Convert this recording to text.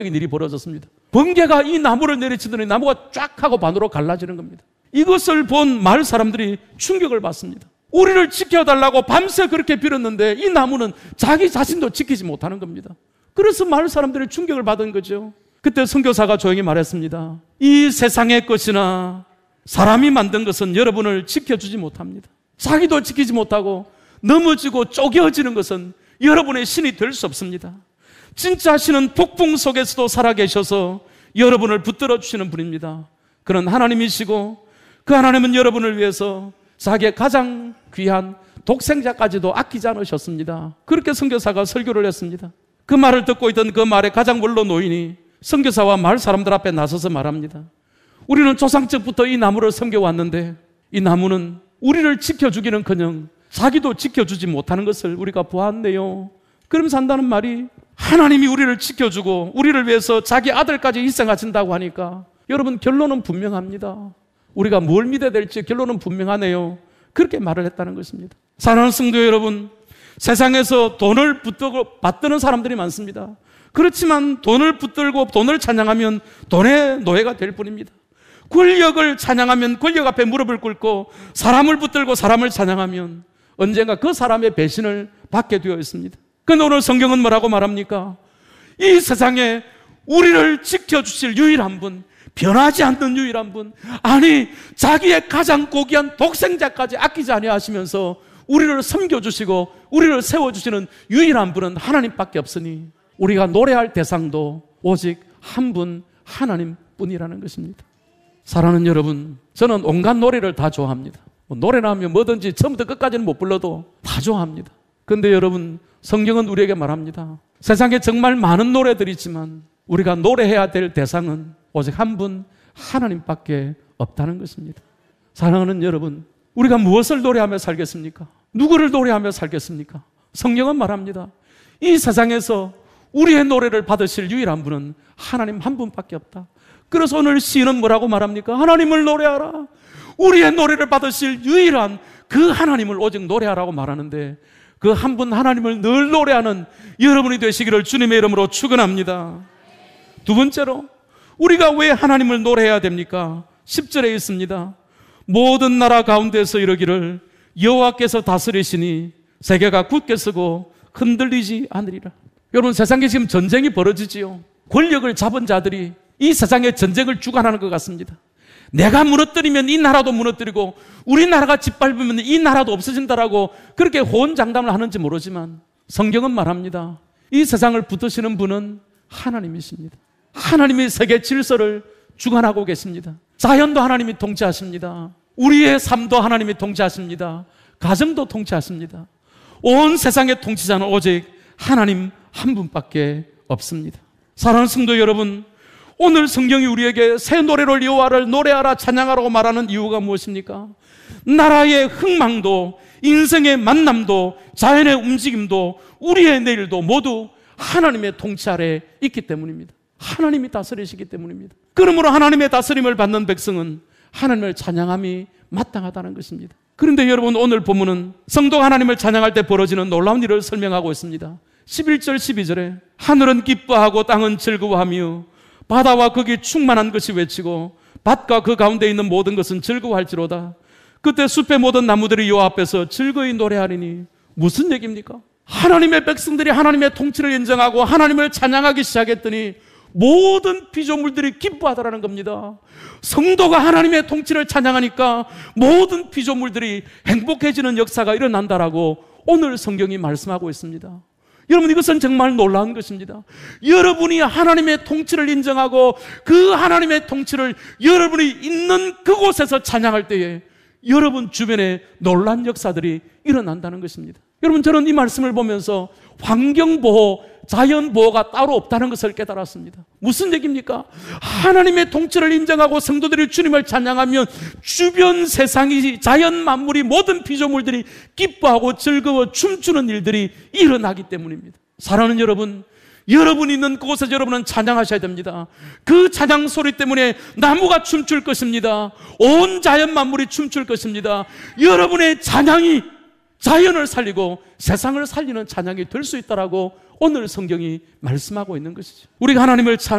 일이 벌어졌습니다. 번개가 이 나무를 내리치더니 나무가 쫙 하고 반으로 갈라지는 겁니다. 이것을 본 마을 사람들이 충격을 받습니다. 우리를 지켜달라고 밤새 그렇게 빌었는데 이 나무는 자기 자신도 지키지 못하는 겁니다. 그래서 마을 사람들이 충격을 받은 거죠. 그때 선교사가 조용히 말했습니다. 이 세상의 것이나 사람이 만든 것은 여러분을 지켜주지 못합니다. 자기도 지키지 못하고 넘어지고 쪼개어지는 것은 여러분의 신이 될 수 없습니다. 진짜 신은 폭풍 속에서도 살아계셔서 여러분을 붙들어 주시는 분입니다. 그런 하나님이시고 그 하나님은 여러분을 위해서 자기의 가장 귀한 독생자까지도 아끼지 않으셨습니다. 그렇게 선교사가 설교를 했습니다. 그 말을 듣고 있던 그 마을의 가장 원로 노인이 선교사와 마을 사람들 앞에 나서서 말합니다. 우리는 조상적부터 이 나무를 섬겨왔는데 이 나무는 우리를 지켜주기는커녕 자기도 지켜주지 못하는 것을 우리가 보았네요. 그러면서 한다는 말이 하나님이 우리를 지켜주고 우리를 위해서 자기 아들까지 희생하신다고 하니까 여러분 결론은 분명합니다. 우리가 뭘 믿어야 될지 결론은 분명하네요. 그렇게 말을 했다는 것입니다. 사랑하는 성도 여러분, 세상에서 돈을 붙들고 받드는 사람들이 많습니다. 그렇지만 돈을 붙들고 돈을 찬양하면 돈의 노예가 될 뿐입니다. 권력을 찬양하면 권력 앞에 무릎을 꿇고 사람을 붙들고 사람을 찬양하면 언젠가 그 사람의 배신을 받게 되어 있습니다. 그런데 오늘 성경은 뭐라고 말합니까? 이 세상에 우리를 지켜주실 유일한 분, 변하지 않는 유일한 분, 아니 자기의 가장 고귀한 독생자까지 아끼지 아니하시면서 우리를 섬겨주시고 우리를 세워주시는 유일한 분은 하나님밖에 없으니 우리가 노래할 대상도 오직 한 분 하나님뿐이라는 것입니다. 사랑하는 여러분, 저는 온갖 노래를 다 좋아합니다. 노래나 하면 뭐든지 처음부터 끝까지는 못 불러도 다 좋아합니다. 그런데 여러분, 성경은 우리에게 말합니다. 세상에 정말 많은 노래들이 있지만 우리가 노래해야 될 대상은 오직 한 분 하나님밖에 없다는 것입니다. 사랑하는 여러분, 우리가 무엇을 노래하며 살겠습니까? 누구를 노래하며 살겠습니까? 성경은 말합니다. 이 세상에서 우리의 노래를 받으실 유일한 분은 하나님 한 분밖에 없다. 그래서 오늘 시인은 뭐라고 말합니까? 하나님을 노래하라. 우리의 노래를 받으실 유일한 그 하나님을 오직 노래하라고 말하는데 그 한 분 하나님을 늘 노래하는 여러분이 되시기를 주님의 이름으로 축원합니다. 두 번째로 우리가 왜 하나님을 노래해야 됩니까? 10절에 있습니다. 모든 나라 가운데서 이르기를 여호와께서 다스리시니 세계가 굳게 서고 흔들리지 않으리라. 여러분, 세상에 지금 전쟁이 벌어지지요. 권력을 잡은 자들이 이 세상의 전쟁을 주관하는 것 같습니다. 내가 무너뜨리면 이 나라도 무너뜨리고 우리나라가 짓밟으면 이 나라도 없어진다라고 그렇게 호언장담을 하는지 모르지만 성경은 말합니다. 이 세상을 붙드시는 분은 하나님이십니다. 하나님이 세계 질서를 주관하고 계십니다. 자연도 하나님이 통치하십니다. 우리의 삶도 하나님이 통치하십니다. 가정도 통치하십니다. 온 세상의 통치자는 오직 하나님 한 분밖에 없습니다. 사랑하는 성도 여러분, 오늘 성경이 우리에게 새 노래로 여호와를 노래하라 찬양하라고 말하는 이유가 무엇입니까? 나라의 흥망도 인생의 만남도 자연의 움직임도 우리의 내일도 모두 하나님의 통치 아래 있기 때문입니다. 하나님이 다스리시기 때문입니다. 그러므로 하나님의 다스림을 받는 백성은 하나님을 찬양함이 마땅하다는 것입니다. 그런데 여러분, 오늘 본문은 성도가 하나님을 찬양할 때 벌어지는 놀라운 일을 설명하고 있습니다. 11절 12절에 하늘은 기뻐하고 땅은 즐거워하며 바다와 거기 충만한 것이 외치고 밭과 그 가운데 있는 모든 것은 즐거워할지로다. 그때 숲의 모든 나무들이 여호와 앞에서 즐거이 노래하리니. 무슨 얘기입니까? 하나님의 백성들이 하나님의 통치를 인정하고 하나님을 찬양하기 시작했더니 모든 피조물들이 기뻐하더라는 겁니다. 성도가 하나님의 통치를 찬양하니까 모든 피조물들이 행복해지는 역사가 일어난다라고 오늘 성경이 말씀하고 있습니다. 여러분, 이것은 정말 놀라운 것입니다. 여러분이 하나님의 통치를 인정하고 그 하나님의 통치를 여러분이 있는 그곳에서 찬양할 때에 여러분 주변에 놀라운 역사들이 일어난다는 것입니다. 여러분, 저는 이 말씀을 보면서 환경보호, 자연보호가 따로 없다는 것을 깨달았습니다. 무슨 얘기입니까? 하나님의 통치를 인정하고 성도들이 주님을 찬양하면 주변 세상이, 자연 만물이, 모든 피조물들이 기뻐하고 즐거워 춤추는 일들이 일어나기 때문입니다. 사랑하는 여러분, 여러분이 있는 그곳에서 여러분은 찬양하셔야 됩니다. 그 찬양 소리 때문에 나무가 춤출 것입니다. 온 자연 만물이 춤출 것입니다. 여러분의 찬양이 자연을 살리고 세상을 살리는 찬양이 될 수 있다라고 오늘 성경이 말씀하고 있는 것이죠. 우리가 하나님을